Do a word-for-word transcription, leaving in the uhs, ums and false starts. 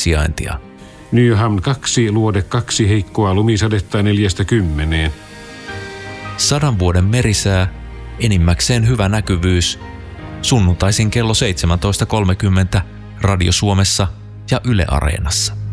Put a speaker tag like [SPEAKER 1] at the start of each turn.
[SPEAKER 1] sijaintia.
[SPEAKER 2] Nyham kaksi, luode kaksi, heikkoa lumisadetta neljästä kymmeneen.
[SPEAKER 1] Sadan vuoden merisää, enimmäkseen hyvä näkyvyys. Sunnuntaisin kello seitsemäntoista kolmekymmentä Radio Suomessa ja Yle Areenassa.